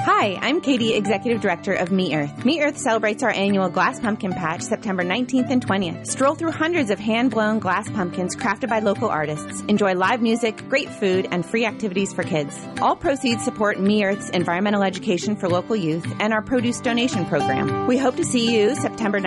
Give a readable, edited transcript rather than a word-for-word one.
Hi, I'm Katie, Executive Director of Me Earth. Me Earth celebrates our annual Glass Pumpkin Patch September 19th and 20th. Stroll through hundreds of hand-blown glass pumpkins crafted by local artists. Enjoy live music, great food, and free activities for kids. All proceeds support Me Earth's environmental education for local youth and our produce donation program. We hope to see you September